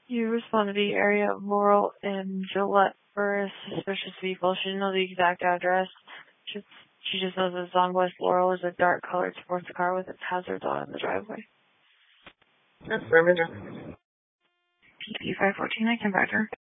You respond to the area of Laurel and Gillette for a suspicious vehicle. She didn't know the exact address. She just knows that on West Laurel is a dark-colored sports car with its hazards on in the driveway. Affirmative. PP 514, I can back her.